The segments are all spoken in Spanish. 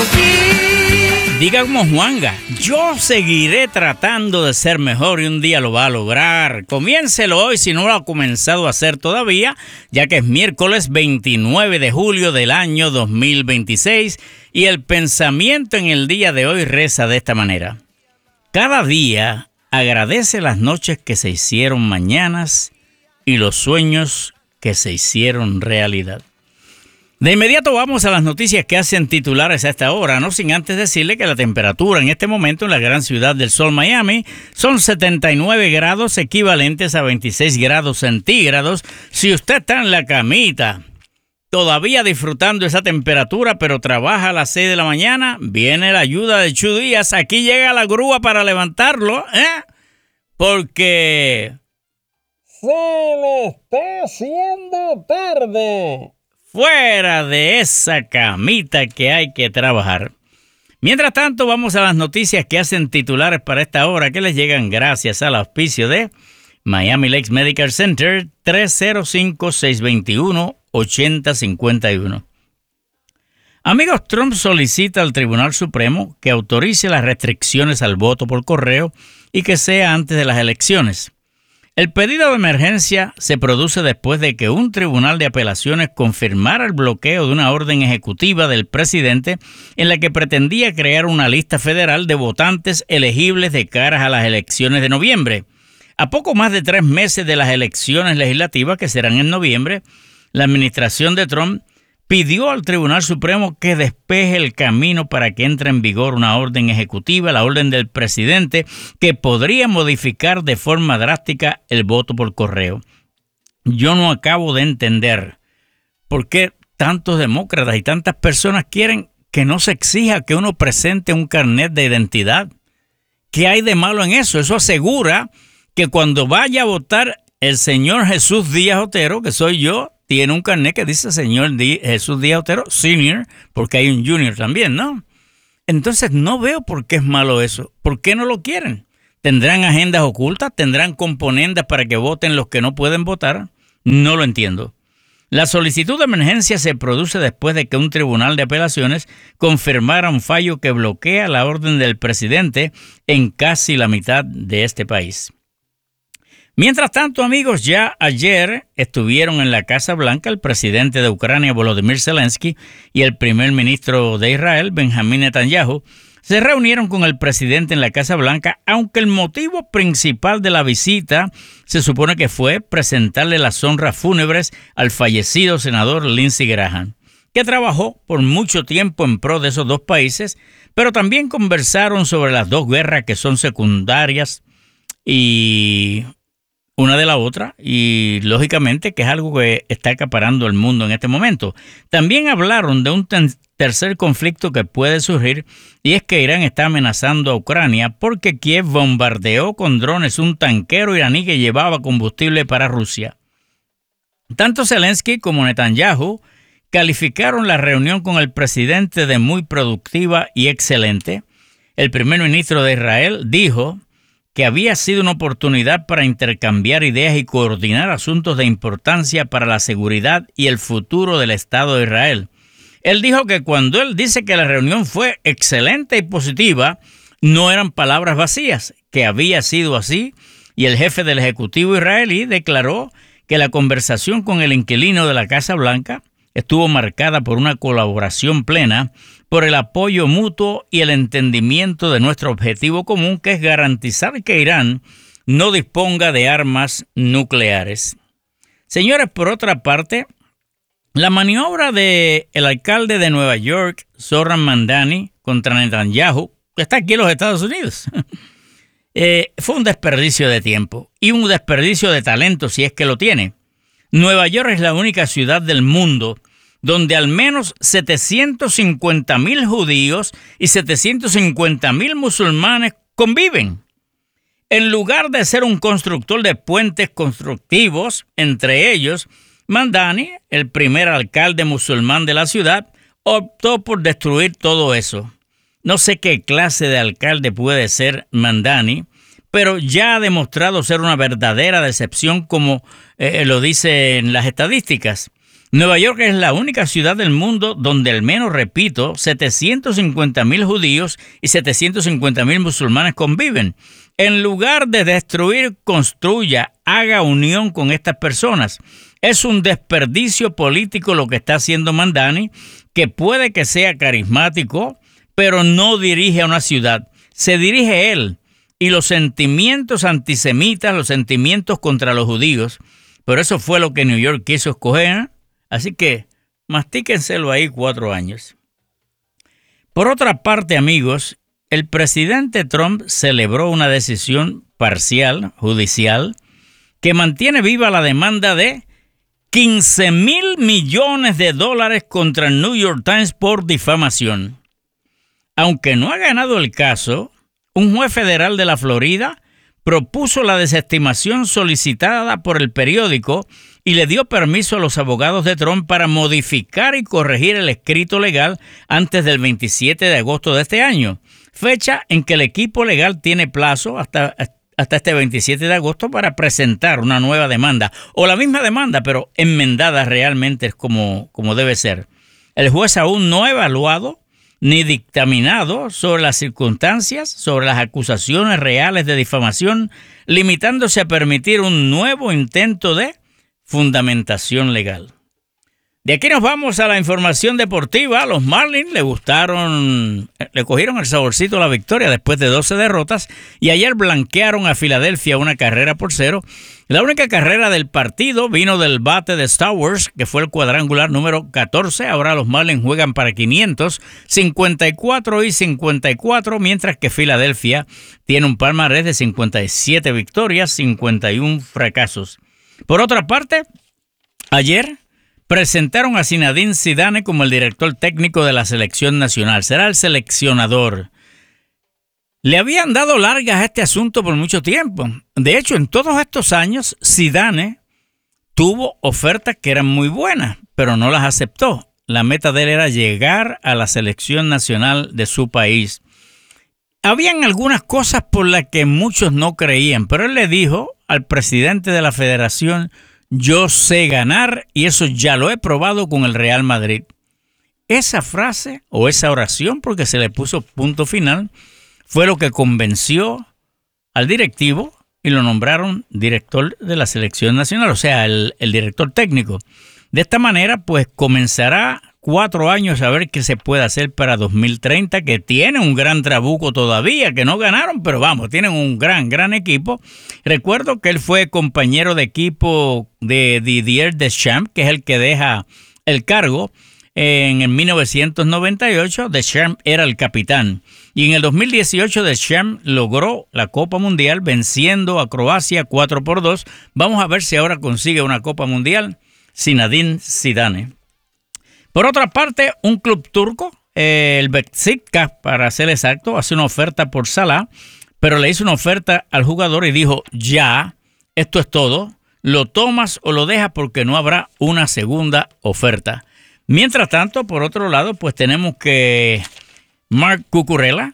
Diga como Juanga, yo seguiré tratando de ser mejor y un día lo va a lograr. Comiéncelo hoy si no lo ha comenzado a hacer todavía, ya que es miércoles 29 de julio del año 2026 y el pensamiento en el día de hoy reza de esta manera. Cada día agradece las noches que se hicieron mañanas y los sueños que se hicieron realidad. De inmediato vamos a las noticias que hacen titulares a esta hora, no sin antes decirle que la temperatura en este momento en la gran ciudad del sol Miami son 79 grados equivalentes a 26 grados centígrados. Si usted está en la camita, todavía disfrutando esa temperatura, pero trabaja a las 6 de la mañana, viene la ayuda de Chu Díaz. Aquí llega la grúa para levantarlo, porque se le está haciendo tarde. Fuera de esa camita que hay que trabajar. Mientras tanto, vamos a las noticias que hacen titulares para esta hora, que les llegan gracias al auspicio de Miami Lakes Medical Center, 305-621-8051. Amigos, Trump solicita al Tribunal Supremo que autorice las restricciones al voto por correo y que sea antes de las elecciones. El pedido de emergencia se produce después de que un tribunal de apelaciones confirmara el bloqueo de una orden ejecutiva del presidente en la que pretendía crear una lista federal de votantes elegibles de cara a las elecciones de noviembre. A poco más de 3 meses de las elecciones legislativas, que serán en noviembre, la administración de Trump pidió al Tribunal Supremo que despeje el camino para que entre en vigor una orden ejecutiva, la orden del presidente, que podría modificar de forma drástica el voto por correo. Yo no acabo de entender por qué tantos demócratas y tantas personas quieren que no se exija que uno presente un carnet de identidad. ¿Qué hay de malo en eso? Eso asegura que cuando vaya a votar el señor Jesús Díaz Otero, que soy yo, tiene un carnet que dice señor Jesús Díaz Otero Senior, porque hay un Junior también, ¿no? Entonces no veo por qué es malo eso. ¿Por qué no lo quieren? ¿Tendrán agendas ocultas? ¿Tendrán componendas para que voten los que no pueden votar? No lo entiendo. La solicitud de emergencia se produce después de que un tribunal de apelaciones confirmara un fallo que bloquea la orden del presidente en casi la mitad de este país. Mientras tanto, amigos, ya ayer estuvieron en la Casa Blanca el presidente de Ucrania, Volodymyr Zelensky, y el primer ministro de Israel, Benjamín Netanyahu. Se reunieron con el presidente en la Casa Blanca, aunque el motivo principal de la visita se supone que fue presentarle las honras fúnebres al fallecido senador Lindsey Graham, que trabajó por mucho tiempo en pro de esos dos países, pero también conversaron sobre las dos guerras que son secundarias y una de la otra, y lógicamente que es algo que está acaparando el mundo en este momento. También hablaron de un tercer conflicto que puede surgir, y es que Irán está amenazando a Ucrania porque Kiev bombardeó con drones un tanquero iraní que llevaba combustible para Rusia. Tanto Zelensky como Netanyahu calificaron la reunión con el presidente de muy productiva y excelente. El primer ministro de Israel dijo que había sido una oportunidad para intercambiar ideas y coordinar asuntos de importancia para la seguridad y el futuro del Estado de Israel. Él dijo que cuando él dice que la reunión fue excelente y positiva, no eran palabras vacías, que había sido así, y el jefe del Ejecutivo israelí declaró que la conversación con el inquilino de la Casa Blanca estuvo marcada por una colaboración plena, por el apoyo mutuo y el entendimiento de nuestro objetivo común, que es garantizar que Irán no disponga de armas nucleares. Señores, por otra parte, la maniobra del alcalde de Nueva York, Zohran Mamdani, contra Netanyahu, que está aquí en los Estados Unidos, fue un desperdicio de tiempo y un desperdicio de talento, si es que lo tiene. Nueva York es la única ciudad del mundo donde al menos 750,000 judíos y 750,000 musulmanes conviven. En lugar de ser un constructor de puentes constructivos entre ellos, Mamdani, el primer alcalde musulmán de la ciudad, optó por destruir todo eso. No sé qué clase de alcalde puede ser Mamdani, pero ya ha demostrado ser una verdadera decepción, como lo dicen las estadísticas. Nueva York es la única ciudad del mundo donde al menos, repito, 750,000 judíos y 750,000 musulmanes conviven. En lugar de destruir, construya, haga unión con estas personas. Es un desperdicio político lo que está haciendo Mamdani, que puede que sea carismático, pero no dirige a una ciudad. Se dirige él y los sentimientos antisemitas, los sentimientos contra los judíos. Pero eso fue lo que New York quiso escoger, ¿eh? Así que mastíquenselo ahí 4 años. Por otra parte, amigos, el presidente Trump celebró una decisión parcial, judicial, que mantiene viva la demanda de $15,000 millones contra el New York Times por difamación. Aunque no ha ganado el caso, un juez federal de la Florida propuso la desestimación solicitada por el periódico y le dio permiso a los abogados de Trump para modificar y corregir el escrito legal antes del 27 de agosto de este año, fecha en que el equipo legal tiene plazo hasta este 27 de agosto para presentar una nueva demanda, o la misma demanda, pero enmendada realmente es como debe ser. El juez aún no ha evaluado ni dictaminado sobre las circunstancias, sobre las acusaciones reales de difamación, limitándose a permitir un nuevo intento de fundamentación legal. De aquí nos vamos a la información deportiva. Los Marlins le cogieron el saborcito a la victoria después de 12 derrotas y ayer blanquearon a Filadelfia 1-0. La única carrera del partido vino del bate de Stowers, que fue el cuadrangular número 14. Ahora los Marlins juegan para 500, 54 y 54, mientras que Filadelfia tiene un palmarés de 57 victorias, 51 fracasos. Por otra parte, ayer presentaron a Zinedine Zidane como el director técnico de la selección nacional. Será el seleccionador. Le habían dado largas a este asunto por mucho tiempo. De hecho, en todos estos años, Zidane tuvo ofertas que eran muy buenas, pero no las aceptó. La meta de él era llegar a la selección nacional de su país. Habían algunas cosas por las que muchos no creían, pero él le dijo al presidente de la federación: yo sé ganar y eso ya lo he probado con el Real Madrid. Esa frase o esa oración, porque se le puso punto final, fue lo que convenció al directivo y lo nombraron director de la selección nacional, o sea, el director técnico. De esta manera, pues comenzará 4 años a ver qué se puede hacer para 2030, que tiene un gran trabuco todavía, que no ganaron, pero vamos, tienen un gran equipo. Recuerdo que él fue compañero de equipo de Didier Deschamps, que es el que deja el cargo. En el 1998, Deschamps era el capitán. Y en el 2018, Deschamps logró la Copa Mundial venciendo a Croacia 4-2. Vamos a ver si ahora consigue una Copa Mundial Zinedine Zidane. Por otra parte, un club turco, el Beşiktaş, para ser exacto, hace una oferta por Salah, pero le hizo una oferta al jugador y dijo: ya, esto es todo, lo tomas o lo dejas porque no habrá una segunda oferta. Mientras tanto, por otro lado, pues tenemos que Marc Cucurella,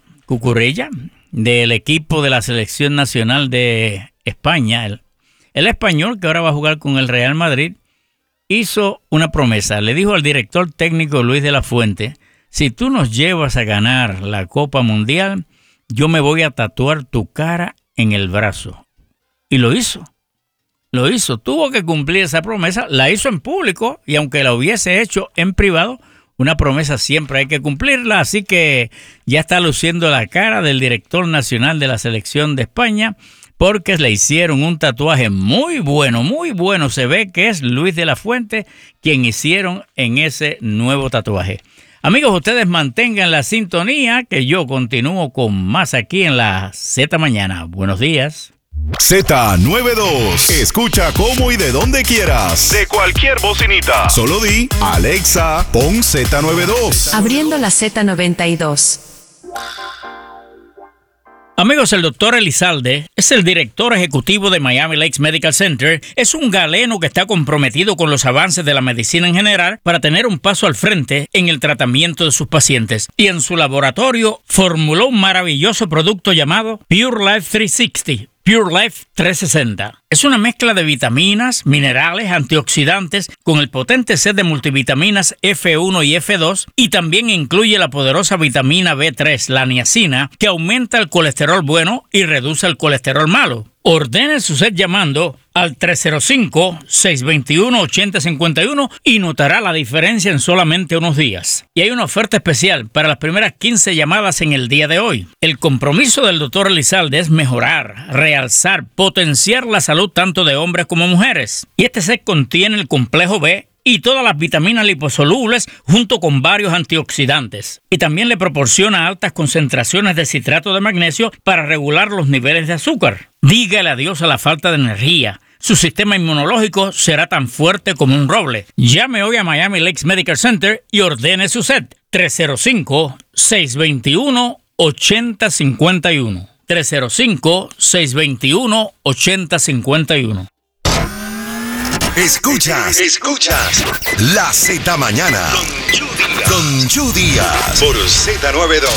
del equipo de la selección nacional de España, el español que ahora va a jugar con el Real Madrid, hizo una promesa. Le dijo al director técnico Luis de la Fuente: si tú nos llevas a ganar la Copa Mundial, yo me voy a tatuar tu cara en el brazo. Y lo hizo. Tuvo que cumplir esa promesa. La hizo en público y aunque la hubiese hecho en privado, una promesa siempre hay que cumplirla. Así que ya está luciendo la cara del director nacional de la selección de España, porque le hicieron un tatuaje muy bueno. Se ve que es Luis de la Fuente quien hicieron en ese nuevo tatuaje. Amigos, ustedes mantengan la sintonía, que yo continúo con más aquí en la Z Mañana. Buenos días. Z92. Escucha cómo y de donde quieras. De cualquier bocinita. Solo di: Alexa, pon Z92. Abriendo la Z92. Amigos, el doctor Elizalde es el director ejecutivo de Miami Lakes Medical Center. Es un galeno que está comprometido con los avances de la medicina en general para tener un paso al frente en el tratamiento de sus pacientes. Y en su laboratorio formuló un maravilloso producto llamado Pure Life 360. Pure Life 360. Es una mezcla de vitaminas, minerales, antioxidantes con el potente set de multivitaminas F1 y F2 y también incluye la poderosa vitamina B3, la niacina, que aumenta el colesterol bueno y reduce el colesterol malo. Ordene su set llamando al 305-621-8051 y notará la diferencia en solamente unos días. Y hay una oferta especial para las primeras 15 llamadas en el día de hoy. El compromiso del Dr. Elizalde es mejorar, realzar, potenciar la salud tanto de hombres como mujeres. Y este set contiene el complejo B y todas las vitaminas liposolubles junto con varios antioxidantes. Y también le proporciona altas concentraciones de citrato de magnesio para regular los niveles de azúcar. Dígale adiós a la falta de energía. Su sistema inmunológico será tan fuerte como un roble. Llame hoy a Miami Lakes Medical Center y ordene su set. 305-621-8051. 305-621-8051. Escuchas La Z Mañana con Chu Díaz por Z92.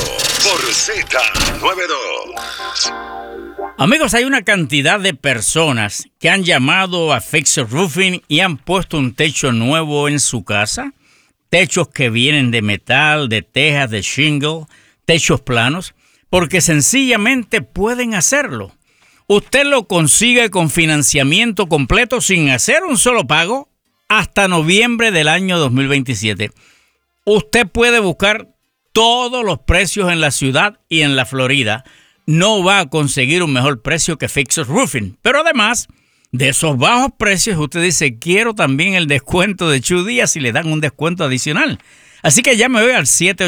Amigos, hay una cantidad de personas que han llamado a Fixer Roofing y han puesto un techo nuevo en su casa. Techos que vienen de metal, de tejas, de shingle, techos planos, porque sencillamente pueden hacerlo. Usted lo consigue con financiamiento completo sin hacer un solo pago hasta noviembre del año 2027. Usted puede buscar todos los precios en la ciudad y en la Florida. No va a conseguir un mejor precio que Fixer Roofing. Pero además de esos bajos precios, usted dice, quiero también el descuento de Chu Díaz y le dan un descuento adicional. Así que llame hoy al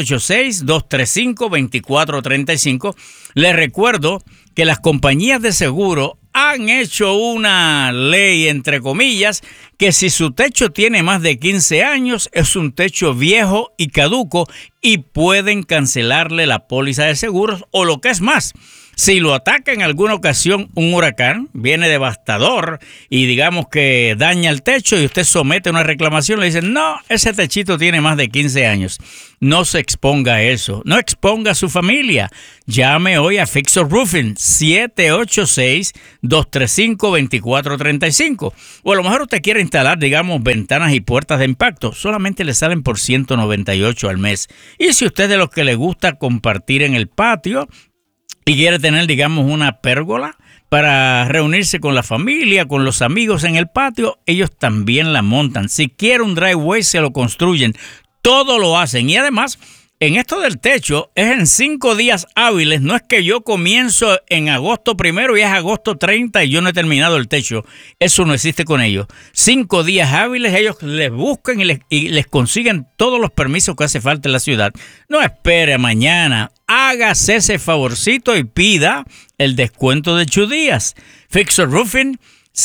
786-235-2435. Les recuerdo que las compañías de seguro han hecho una ley, entre comillas, que si su techo tiene más de 15 años, es un techo viejo y caduco y pueden cancelarle la póliza de seguros o lo que es más. Si lo ataca en alguna ocasión un huracán, viene devastador y digamos que daña el techo y usted somete una reclamación, le dicen, no, ese techito tiene más de 15 años. No se exponga a eso, no exponga a su familia. Llame hoy a Fixer Roofing, 786-235-2435. O a lo mejor usted quiere instalar, digamos, ventanas y puertas de impacto. Solamente le salen por $198 al mes. Y si usted es de los que le gusta compartir en el patio y quiere tener, digamos, una pérgola para reunirse con la familia, con los amigos en el patio, ellos también la montan. Si quiere un driveway, se lo construyen. Todo lo hacen. Y además, en esto del techo, es en 5 días hábiles. No es que yo comienzo en agosto 1 y es agosto 30 y yo no he terminado el techo. Eso no existe con ellos. 5 días hábiles, ellos les buscan y les consiguen todos los permisos que hace falta en la ciudad. No espere mañana. Hágase ese favorcito y pida el descuento de Chu Díaz. Fixer Roofing,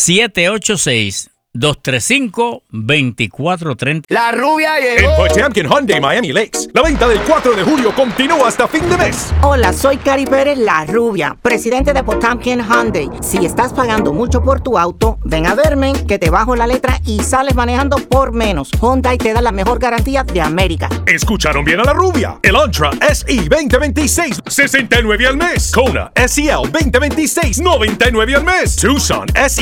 786-235-2430. La rubia llegó. En Potemkin Hyundai Miami Lakes, la venta del 4 de julio continúa hasta fin de mes. Hola, soy Cari Pérez, la rubia, presidente de Potemkin Hyundai. Si estás pagando mucho por tu auto, ven a verme, que te bajo la letra y sales manejando por menos. Hyundai te da la mejor garantía de América. Escucharon bien a la rubia. El Antra SE 2026, $69 al mes. Kona SEL 2026, $99 al mes. Tucson SE